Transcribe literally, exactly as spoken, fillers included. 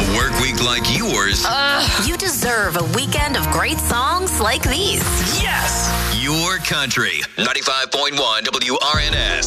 work week like yours, Uh, you deserve a weekend of great songs like these. yes! Your country. ninety-five point one W R N S.